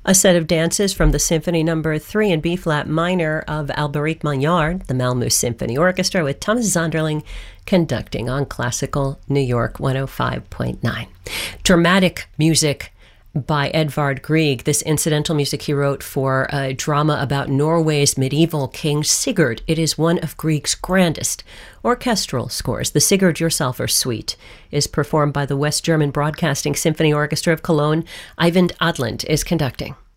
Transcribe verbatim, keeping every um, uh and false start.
A set of dances from the Symphony Number three in B-flat minor of Alberic Magnard, the Malmö Symphony Orchestra, with Thomas Zonderling conducting on Classical New York one oh five point nine. Dramatic music by Edvard Grieg. This incidental music he wrote for a drama about Norway's medieval king Sigurd. It is one of Grieg's grandest orchestral scores. The Sigurd Yourselfer Suite is performed by the West German Broadcasting Symphony Orchestra of Cologne. Eivind Adland is conducting.